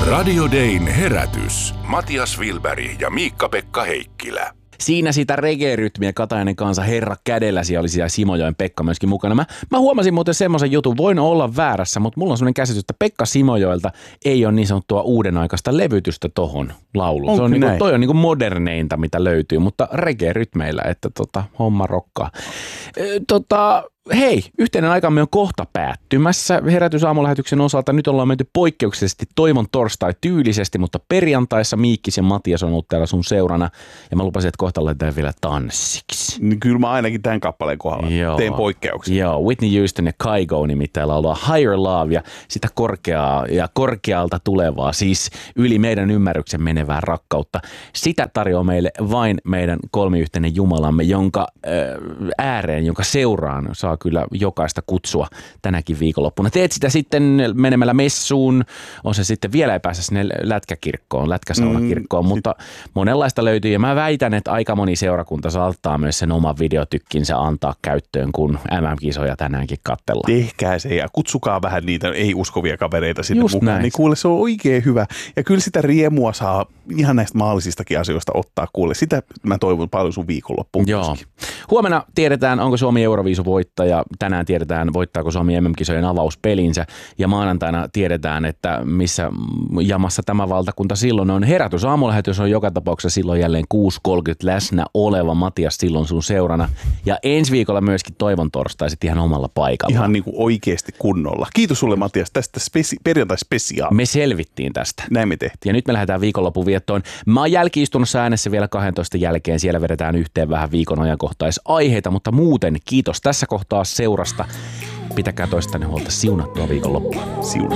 Radio Dayn herätys. Matias Wilberg ja Miikka-Pekka Heikkilä. Siinä sitä reggae-rytmiä Katainen kanssa herra kädelläsi oli siellä Simojoen Pekka myöskin mukana. Mä huomasin muuten semmoisen jutun, voin olla väärässä, mutta mulla on semmoinen käsitys, että Pekka Simojoelta ei ole niin sanottua uudenaikaista levytystä tohon lauluun. Se on niinku, toi on niinku moderneinta, mitä löytyy, mutta reggae-rytmeillä, että homma rokkaa. Hei, yhteinen aikamme on kohta päättymässä herätysaamulähetyksen osalta. Nyt ollaan menty poikkeuksellisesti Toivon torstai tyylisesti, mutta perjantaissa Miikkis ja Matias on ollut täällä sun seurana. Ja mä lupasin, että kohta laitetaan vielä tanssiksi. Niin kyllä mä ainakin tämän kappaleen kohdalla teen poikkeuksia. Joo, Whitney Houston ja Kygo nimittäin laulaa Higher Love ja sitä korkeaa ja korkealta tulevaa, siis yli meidän ymmärryksen menevää rakkautta. Sitä tarjoaa meille vain meidän kolmiyhteinen Jumalamme, jonka ääreen, jonka seuraan saa kyllä jokaista kutsua tänäkin viikonloppuna. Teet sitä sitten menemällä messuun, on se sitten vielä ei pääse sinne lätkäsaunakirkkoon, mutta monenlaista löytyy ja mä väitän, että aika moni seurakunta saattaa myös sen oman videotykkinsä antaa käyttöön, kun MM-kisoja tänäänkin katsellaan. Tehkää se ja kutsukaa vähän niitä ei-uskovia kavereita sinne just mukaan, näin. niin kuule se on oikein hyvä. Ja kyllä sitä riemua saa ihan näistä maallisistakin asioista ottaa kuule. Sitä mä toivon paljon sun viikonloppuun. Joo. Huomenna tiedetään, onko Suomi Euroviisu voittaja. Tänään tiedetään, voittaako Suomi MM-kisojen avauspelinsä. Ja maanantaina tiedetään, että missä jamassa tämä valtakunta silloin on. Herätysaamulähetys on joka tapauksessa silloin jälleen 6.30 läsnä oleva. Matias silloin sun seurana. Ja ensi viikolla myöskin Toivon torstai sitten ihan omalla paikalla. Ihan niin kuin oikeasti kunnolla. Kiitos sulle Matias tästä perjantai-spesiaali. Me selvittiin tästä. Näin me tehtiin. Ja nyt me lähdetään viikonlopun viettoon. Mä oon jälki-istunnossa äänessä vielä 12 jälkeen. Siellä vedetään yhteen vähän viikon ajankohtaisaiheita, mutta muuten kiitos tässä kohtaa seurasta. Pitäkää toistanne huolta. Siunattua viikonloppua.